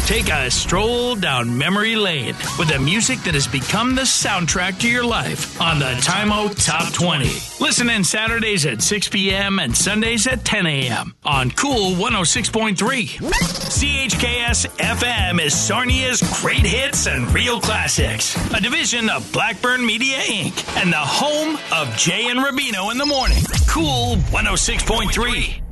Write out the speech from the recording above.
Take a stroll down memory lane with the music that has become the soundtrack to your life on the Time Out Top 20. Listen in Saturdays at 6 p.m. and Sundays at 10 a.m. on Cool 106.3. CHKS FM is Sarnia's great hits and real classics, a division of Blackburn Media Inc. and the home of Jay and Rubino in the morning. Cool 106.3.